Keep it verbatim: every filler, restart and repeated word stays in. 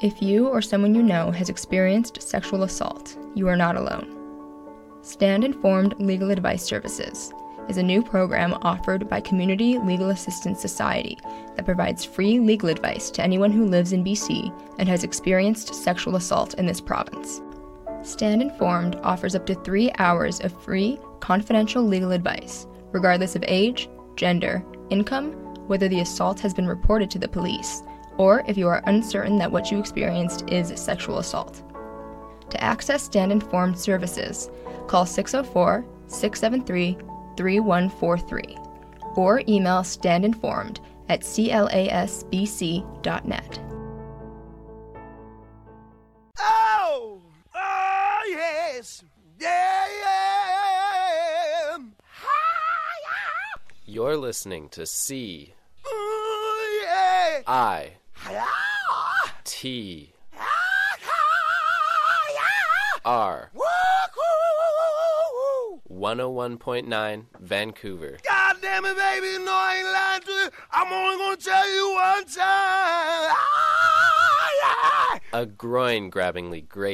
If you or someone you know has experienced sexual assault, you are not alone. Stand Informed Legal Advice Services is a new program offered by Community Legal Assistance Society that provides free legal advice to anyone who lives in B C and has experienced sexual assault in this province. Stand Informed offers up to three hours of free, confidential legal advice, regardless of age, gender, income, whether the assault has been reported to the police, or if you are uncertain that what you experienced is sexual assault. To access Stand Informed services, call six oh four, six seven three, three one four three or email standinformed at clasbc dot net. Oh! Oh, yes! Yeah, yeah! Hi-ya! You're listening to C Oh, yeah! I Hi-ya! T Hi-ya! R Woo-hoo! one oh one point nine Vancouver. God damn it, baby, you know I ain't lying to you. I'm only gonna tell you one time. Ah, yeah! A groin-grabbingly great